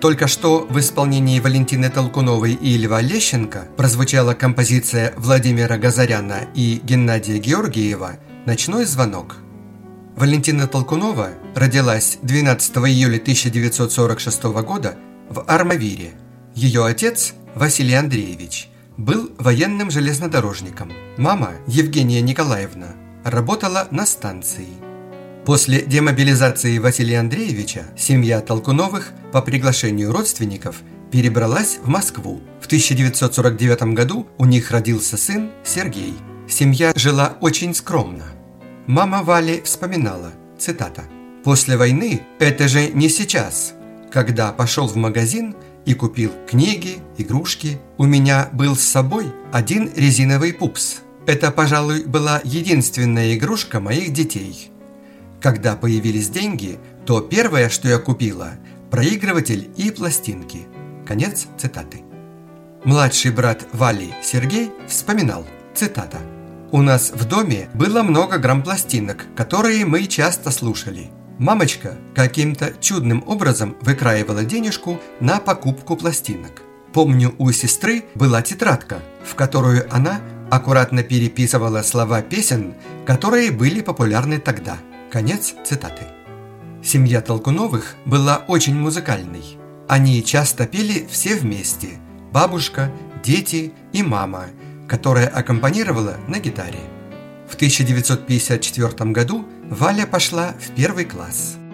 Только что в исполнении Валентины Толкуновой и Льва Лещенко прозвучала композиция Владимира Газаряна и Геннадия Георгиева «Ночной звонок». Валентина Толкунова родилась 12 июля 1946 года в Армавире. Ее отец, Василий Андреевич, был военным железнодорожником. Мама, Евгения Николаевна, работала на станции. После демобилизации Василия Андреевича семья Толкуновых по приглашению родственников перебралась в Москву. В 1949 году у них родился сын Сергей. Семья жила очень скромно. Мама Вали вспоминала, цитата: «После войны, это же не сейчас, когда пошел в магазин и купил книги, игрушки, у меня был с собой один резиновый пупс. Это, пожалуй, была единственная игрушка моих детей. Когда появились деньги, то первое, что я купила – проигрыватель и пластинки». Конец цитаты. Младший брат Вали, Сергей, вспоминал, цитата: «У нас в доме было много грампластинок, которые мы часто слушали. Мамочка каким-то чудным образом выкраивала денежку на покупку пластинок. Помню, у сестры была тетрадка, в которую она аккуратно переписывала слова песен, которые были популярны тогда». Конец цитаты. Семья Толкуновых была очень музыкальной. Они часто пели все вместе – бабушка, дети и мама, которая аккомпанировала на гитаре. В 1954 году Валя пошла в 1 класс.